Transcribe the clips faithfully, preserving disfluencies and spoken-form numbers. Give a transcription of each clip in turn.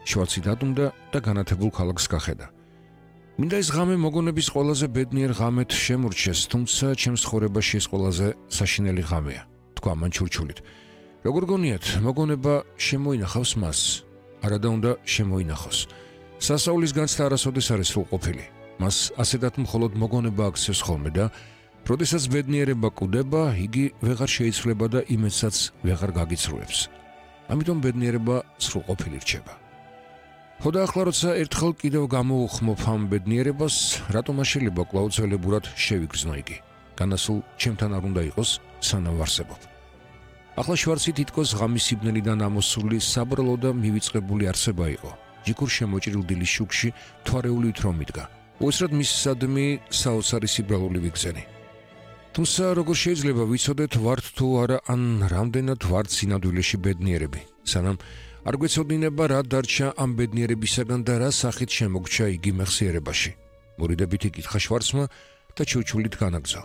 შვარცი დადუმდა და განათებულ ქალაქს გახედა. მინდა ეს ღამე მოგონების ყველაზე ბედნიერ ღამედ შემორჩეს, თუმცა ჩემს ცხოვრებაში ეს ყველაზე საშინელი ღამეა, თქვა მან ჩურჩულით. როგორ გონიათ, მოგონება შემოინახავს მას? არადა უნდა შემოინახოს. სასწაულის განცდა არასოდეს არის სრულყოფილი. მას ასეთად მხოლოდ მოგონება აქცევს ხოლმე და როდესაც ბედნიერება კვდება, იგი ვეღარ შეიცვლება და იმედსაც ვეღარ გაგიცრუებს. ამიტომ ბედნიერება სრულყოფილი რჩება. ხო და ახლა როცა ერთხელ კიდევ გამოუხმობ ამ ბედნიერებას, რატომ შეიძლება კვლავ ძველებურად შევიგრძნო იგი? განასულ ჩემთან არ უნდა იყოს, სანამ ვარსებობ. ახლა შვარცი თითქოს ღამისიბნელიდან ამოსული საბრალო და მივიწყებული არსება იყო. ჯიქურ შემოჭრილ დილის შუქში თვარეულით რომ მიდგა. უეცრად მისსადმი საოცარი სიბრალული ვიგზენი. თუმცა როგორ შეიძლება ვიცოდეთ ვართ თუ არა ან რამდენად ვართ სინამდვილეში ბედნიერები, სანამ არ გვეცოდინება რა დარჩა ამ ბედნიერებისაგან და რა სახით შემოგჩა იგი მეხსიერებაში. მორიდებით იკითხა შვარცმა და ჩურჩულით განაგზა.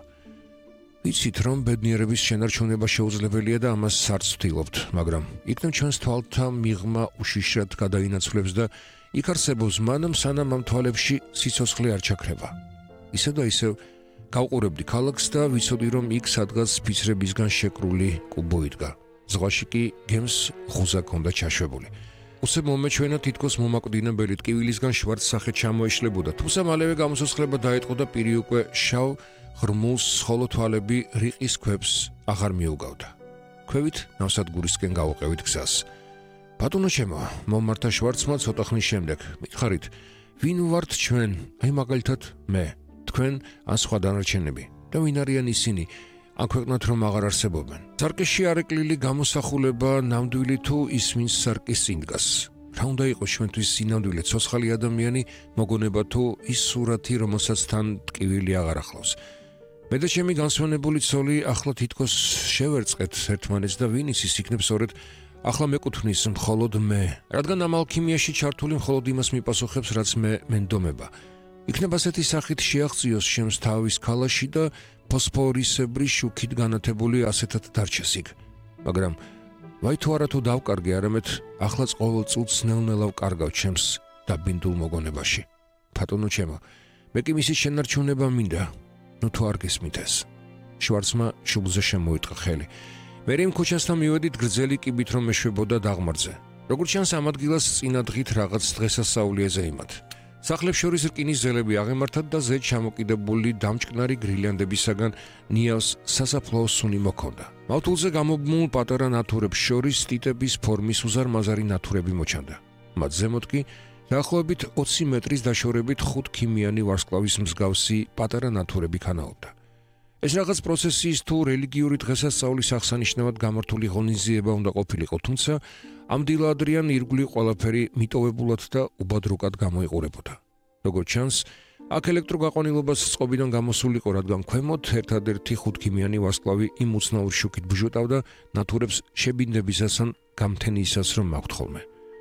ვიცით რომ ბედნიერების შენარჩუნება შეუძლებელია და ამას არც ვთილობთ, მაგრამ იქნებ ჩვენს თვალთა მიღმა უშიშრად გადაინაცვლებს და იქ არსებობს მანამ სანამ ამ თვალებში სიცოცხლე არ ჩაქრება. ისე და ისევ გავყურებდი ქალაქს და ვიცოდი რომ იქ სადღაც ფიცრებისგან შეკრული კუბო იდგა. ზღვაში კი გემს ღუზა ჰქონდა ჩაშვებული. უსე მომეჩვენა თითქოს მომაკვდინებელი ტკივილისგან შვარც სახე ჩამოეშლებოდა, თუმცა მალევე გამოსასხლება დაეწყო და პირი უკვე შავ ღრმულს ხოლო თვალები რიყის ქვებს აღარ მიუგავდა. ქვევით ნავსადგურისკენ გავუყევით გზას. ბატონო ჩემო, მომართა შვარცმა ცოტა ხნის შემდეგ. მითხარით, ვინ ვართ ჩვენ? აი მაგალითად მე, თქვენ ან სხვა დანარჩენები და ვინ არიან ისინი? ან ქვეყნად რომ აღარ არსებობენ. სარკეშიარეკლილი გამოსახულება ნამდვილი თუ ისმის სარკის წინ დგას. რა უნდა იყოს ჩვენთვის სინამდვილე ცოცხალი ადამიანი, მოგონება თუ ის სურათი, რომელსაც თან ტკივილი აღარ ახლავს. მე და ჩემი განსვენებული ცოლი ახლა თითქოს შევერწყეთ ერთმანეთს და ვინ იცის იქნებ სწორედ ახლა მეკუთვნის მხოლოდ მე, რადგან ამ ალქიმიაში ჩართული მხოლოდ იმას მიპასუხებს, რაც მე მენდომება. იქნებ ასეთი სახით შეაღწიოს შემს თავის ქალაში და ფოსფორისებრი შუქით განათებული ასეთად დარჩეს იქ. მაგრამ ვაი თუ არა თუ დავკარგე, არამედ ახლაც ყოველ წუთს ნელ-ნელა ვკარგავ ჩემს დაბინდულ მოგონებაში. ბატონო ჩემო, მე კი მისი შენარჩუნება მინდა. ნუ თუ არ გესმით ეს. შვარცმა შუბლზე შემოიტყა ხელი. მე იმ ქუჩასთან მივედით გრძელი კიბით რომ მეშვებოდა დაღმართზე. როგორც ჩანს ამ ადგილას წინა დღით რაღაც დღესასწაულიაზე იმათ. სახლებს შორის რკინის ზელები აღემართათ და ზედ ჩამოკიდებული დამჭკნარი გრილიანდებისაგან ნიავს სასაფლაოს სუნი მოქონდა. მავთულზე გამობმულ პატარა ნათურებს შორის ტიტების ფორმის უზარმაზარი ნათურები მოჩანდა. მათ ზემოთ კი დაახლოებით ოცი მეტრის დაშორებით ხუთ ქიმიანი ვარსკვლავის მსგავსი პატარა ნათურები ქანაობდა. ეს რაღაც პროცესიის თუ რელიგიური დღესასწაულის აღსანიშნავად გამართული ღონისძიება უნდა ყოფილიყო, თუმცა ამ დილადრიან ირგვლივ ყველაფერი მიტოვებულად და უბადრუკად გამოიყურებოდა. როგორც ჩანს, აქ ელექტროგაყვანილობას წყობიდან გამოსულიყო, რადგან ქვემოთ ერთადერთი ხუთქიმიანი ვარსკვლავი იმ უცნაურ შუქით ბუჟუტავდა ნათურებს შებინდებისას ან გამთენისას რომ მაქვთ ხოლმე.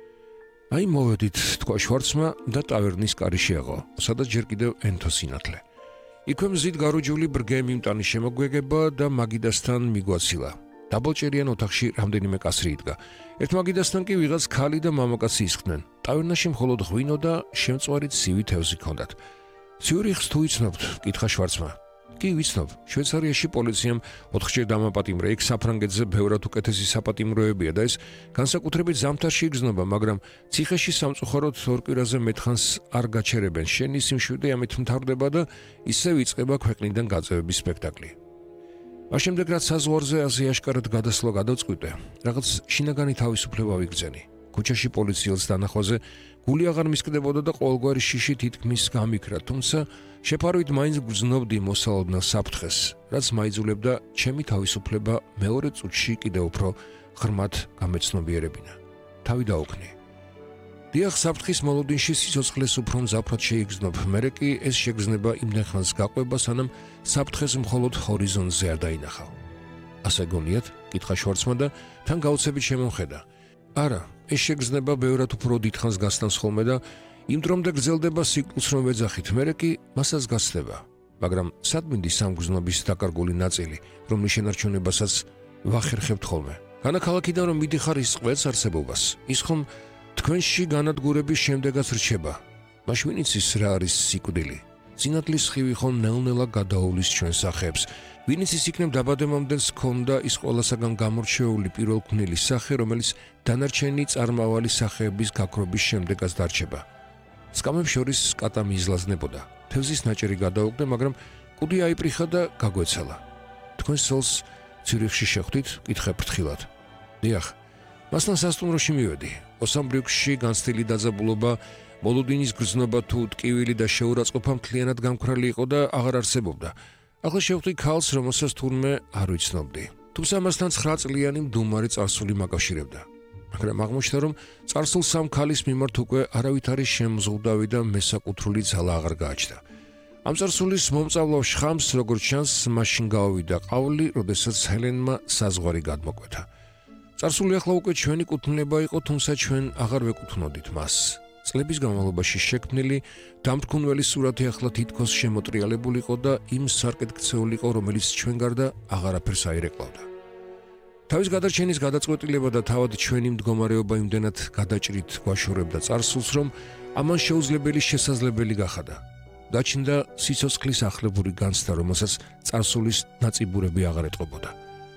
აი მოვედით, თქვა შვარცმა და ტავერნის კარი შეაღო, სადაც ჯერ კიდევ ენთო სინათლე. იქვე მზით გარუჯული ბრგე მიმტანი შემოგვეგება და მაგიდასთან მიგვაცილა. დაბოლჭერიან ოთახში რამდენიმე კასრი იდგა. ერთ მაგიდასთან კი ვიღაც ქალი და მამაკაცი ისხდნენ. ტავერნაში მხოლოდ ღვინო და შემწვარი ცივი თევზი ჰქონდათ. ციურიხს თუ იცნობთ? კითხა შვარცმა. კი ვიცნობ. შვეიცარიაში პოლიციამ ოთხჯერ დამაპატიმრა. იქ საფრანგეთზე ბევრად უკეთესი საპატიმროებია და ეს განსაკუთრებით ზამთარში იგრძნობა, მაგრამ ციხეში სამწუხაროდ ორ კვირაზე მეთხანს არ გაჩერებენ. შენი სიმშვიდე ამით მთავრდება და ისევ იწყება ქვეყნიდან გაწევების სპექტაკლი. მას შემდეგ რაც საზღვარზე ასე აშკარად გადასვლა გადავწყვიტე, რაღაც შინაგანი თავისუფლება ვიგრძენი. ქუჩაში პოლიციელს დანახვაზე გული აღარ მისკდებოდა და ყოველგვარი შიში თითქმის გამიქრა, თუმცა შეფარვით მაინც გრძნობდი მოსალოდნელ საფრთხეს, რაც მაიძულებდა ჩემი თავისუფლება მეორე წუთში კიდევ უფრო ღრმად გამეცნობიერებინა. თავი დაუქნი. დიახ, საფრთხის მოლოდინში სიცოცხლეს უფრო მზაფრად შეიგრძნობ, მერე კი ეს შეგრძნება იმდენ ხანს გაყვება, სანამ საფრთხეს მხოლოდ ჰორიზონტზე არ დაინახავ. ასე გონიათ? კითხა შვარცმა და თან გაუცებით შემომხედა. არა, ეს შეგრძნება ბევრად უფრო დიდხანს გასტანს ხოლმე და იმ დრომდე გრძელდება სიკლს რომ ვეძახით, მერე კი მასაც გასცდება. მაგრამ სად მინდის სამგრძნობის დაკარგული ნაწილი, რომლის შენარჩუნებასაც ვახერხებთ ხოლმე. განაქალაქიდან რომ მიდიხარ ის ყვეთს არსებობას. ის ხომ თქვენში განადგურების შემდეგაც რჩება. მაშინ ვინ იცის რა არის სიკვდილი? სინათლის სხივი ხომ ნელ-ნელა გადაუვლის ჩვენს სახეებს. ვინ იცის იქნებ დაბადებამდეც ქონდა ის ყველასაგან გამორჩეული პირველქმნილი სახე, რომელიც დანარჩენი წარმავალი სახეების გაქრობის შემდეგაც დარჩება. სკამებს შორის კატა მიიზლაზნებოდა. თევზის ნაჭერი გადაუგდა, მაგრამ კუდი აიპრიხა და გაგვეცალა. თქვენ სოლს ციურიხში შეხვდით? კითხე ფრთხილად. დიახ, მასთან სასტუმროში მივედი. ოსამბრიუქსში განცდილი დაძაბულობა, მოლოდინის გრძნობა თუ ტკივილი და შეურაცხყოფა მთლიანად გამქრალი იყო და აღარ არსებობდა. ახლა შევხვდი ქალს, რომელსაც თურმე არ ვიცნობდი. თუმცა მასთან ცხრა წლიანი მდუმარი წარსული მაკავშირებდა. მაგრამ აღმოჩნდა, რომ წარსულ სამ ქალის მიმართ უკვე არავით არის შემზღუდავი და მესაკუთრული ძალა აღარ გააჩნდა. ამ წარსულის მომწავლავ შხამს, როგორც ჩანს, მაშინ გავავიდა ყავლი, როდესაც ჰელენმა საზღვარი გადმოკვეთა. წარსული ახლა უკვე ჩვენი კუთვნილება იყო, თუმცა ჩვენ აღარ ვეკუთვნოდით მას. წლების განმავლობაში შექმნილი დამთქმული სურათი ახლა თითქოს შემოტრიალებული იყო და იმ სარკეთქცეული იყო, რომელიც ჩვენ გარდა აღარაფერს აირეკლავდა. თავის გადარჩენის გადაწყვეტილება და თავად ჩვენი მდგომარეობა იმდენად გადაჭრით გვაშორებდა წარსულს, რომ ამან შეუძლებელი შესაძლებელი გახადა. დაჩნდა სიცოცხლის ახლებური განცდა, რომელსაც წარსულის ნაწიბურები აღარ ეტყობოდა.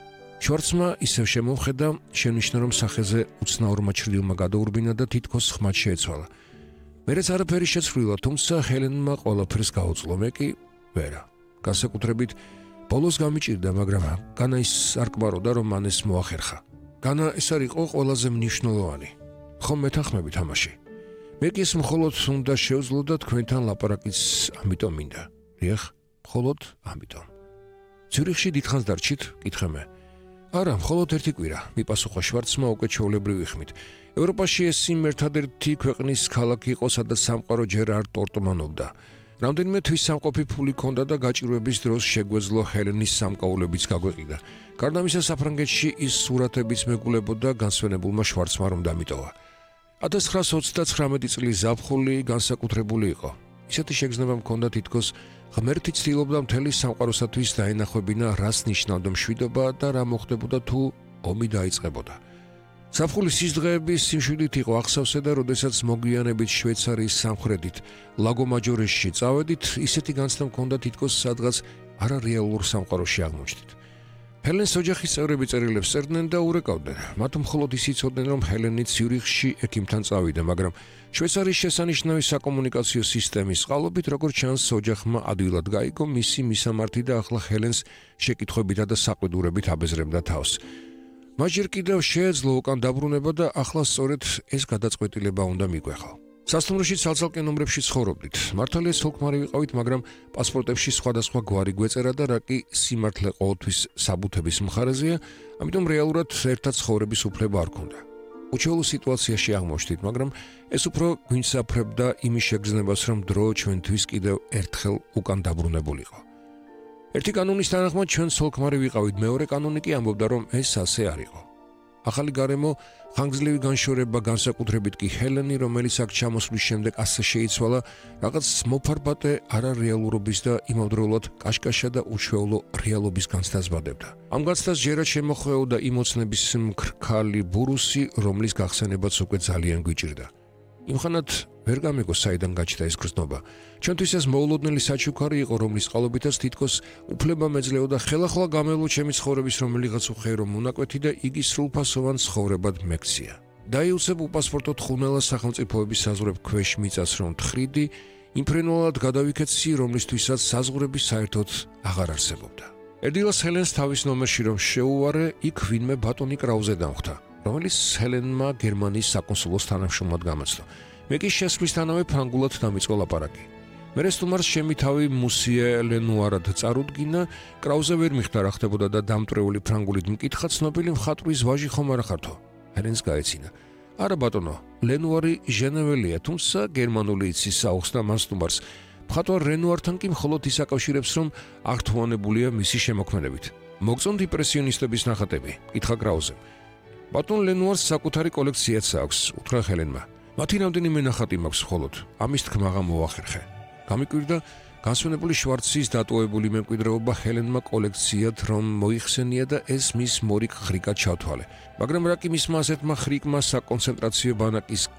შვარცმა ისევ შემოვხედა, შენიშნა, რომ სახეზე უცნაურმა ჩრდილმა გადაურბინა და თითქოს ხმად შეეცვალა. მერეც არაფერი შეცვლილა, თუმცა ჰელენმა ყველაფერს გაუძლო, მე კი ვერა. განსაკუთრებით ბოლოს გამიჭირდა, მაგრამ განა ის არ კვაროდა, რომ მან ეს მოახერხა. განა ეს არ იყო ყველაზე მნიშვნელოვანი. ხომ მეთანხმებით ამაში? მე კი ეს მხოლოდ უნდა შევძლო და თქვენთან ლაპარაკიც ამიტომ მინდა. დიახ, მხოლოდ ამიტომ. ციურიხში დიდხანს დარჩით? კითხე მე. არა, მხოლოდ ერთი კვირა, მიპასუხა შვარცმა უკვე ჩვეულებრივი ხმით. ევროპაში ეს იმ ერთადერთი ქვეყნის ქალაქი იყო, სადაც სამყარო ჯერ არ ტორტმანობდა. რამდენიმე თვის სამყოფი ფული ჰქონდა და გაჭირვების დროს შეგვეძლო ჰელენის სამკაულებიც გაგვეყიდა. გარდა ამისა, საფრანგეთში ის სურათებიც მეგულებოდა განსვენებულმა შვარცმა რომ დამიტოვა. ათას ცხრაას ოცდაცხრამეტი წლის ზაფხული განსაკუთრებული იყო. ისეთი შეგრძნება მქონდა თითქოს ღმერთი ცდილობდა მთელი სამყაროსათვის დაენახვებინა, რას ნიშნავდა მშვიდობა და რა მოხდებოდა თუ ომი დაიწყებოდა. ზაფხულის ის დღეები სიმშვიდით იყო აღსავსე და როდესაც მოგვიანებით შვეიცარიის სამხრეთით ლაგო მაჯორესში წავედით, ისეთი განცდა მქონდა თითქოს სადღაც არარეალურ სამყაროში აღმოჩნდით. ჰელენს ოჯახის წევრები წერილებს წერდნენ და ურეკავდნენ. მათ მხოლოდ ის იცოდნენ, რომ ჰელენი ციურიხში ექიმთან წავიდა, მაგრამ შვეიცარიის შესანიშნავი საკომუნიკაციო სისტემის წყალობით, როგორც ჩანს, ოჯახმა ადვილად გაიგო მისი მისამართი და ახლა ჰელენს შეკითხვებითა და საყვედურებით აბეზრებდა თავს. მას ჯერ კიდევ შეეძლო უკან დაბრუნება და ახლა სწორედ ეს გადაწყვეტილება უნდა მიგვეხო. სასტუმროში ცალ-ცალკე ნომრებში ცხოვრობდით. მართალია სოლქმარი ვიყავით, მაგრამ პასპორტებში სხვადასხვა გვარი გვეწერა და რა კი სიმართლე ყოველთვის საბუთების მხარეზეა, ამიტომ რეალურად ერთად ცხოვრების უფლება არ ქონდა. უჩვეულო სიტუაციაში აღმოჩნდით, მაგრამ ეს უფრო გვინსაფრებდა იმის შეგრძნებას, რომ დრო ჩვენთვის კიდევ ერთხელ უკან დაბრუნებულიყო. ერთი კანონის თანახმად ჩვენ სოლქმარი ვიყავით, მეორე კანონი კი ამბობდა, რომ ეს ასე არ იყო. ახალი გარემო, ხანგრძლივი განშორება, განსაკუთრებით კი ჰელენი, რომელიც აქ ჩამოსვლის შემდეგ ასე შეიცვალა, რაღაც მოფარბატე არარეალურობის და იმავდროულად კაშკაშა და უჩვეულო რეალობის განცდას ბადებდა. ამ განცდას ჯერად შემოხვეოდა იმოცნების მქრქალი ბურუსი, რომლის გახსენებაც უკვე ძალიან გვიჭირდა. იმხანად ვერ გამეგო საიდან გაჩნდა ეს გრძნობა. ჩვენთვის ეს მოულოდნელი საჩუქარი იყო, რომლის წყალობითაც თითქოს უფლება მეძლეოდა ხელახლა გამელო ჩემი ცხოვრების რომელიღაც უხეირო მონაკვეთი და იგი სრულფასოვან ცხოვრებად მექცია. დაიუცებ უპასპორტო თხოვნელა სახელმწიფოების საზღვრებ ქვეშ მიწას რომ თხრიდი, იმფრენულად გადავიქეცი, რომლისთვისაც საზღვრები საერთოდ აღარ არსებობდა. ერდილას ჰელენს თავის ნომერში რომ შეუვარე, იქ ვინმე ბატონი კრაუზე დამხვდა, რომელიც ჰელენმა გერმანიის საკონსულოს თანამშრომლად გამოცნო. მე კი შესვლისთანავე ფრანგულად დამიწყო ლაპარაკი. მერე სტუმარს ჩემი თავი მუსიე ლენუარად წარუდგინა, კრაუზე ვერ მიხვდა რა ხდებოდა და დამტრეული ფრანგულით მკითხა, ცნობილი მხატვრის ვაჟი ხომ არა ხართო? ჰელენს გაეცინა. არა ბატონო, ლენუარი ჟენეველია, თუმცა გერმანული იცის საუხსნა მას სტუმარს. მხატვარ რენუართან კი მხოლოდ ის აკავშირებს, რომ ართუანებულია მისი შემოქმედებით. მოგწონთ იმპრესიონისტების ნახატები? კითხა კრაუზემ. ბატონ ლენუარს საკუთარი კოლექციაც აქვს, უთხრა ჰელენმა. მათი რამდენიმე ნახატი მაქვს მხოლოდ, ამის თქმაღა მოახერხე. გამიკვირდა განსვენებული შვარცის დატოვებული მემკვიდრეობა ჰელენმა კოლექციად რომ მოიხსენია და ეს მის მორიგ ხრიკად ჩავთვალე. მაგრამ რა კი მისმა ასეთმა ხრიკმა საკონცენტრაციო ბანაკის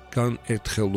კან ერთხელ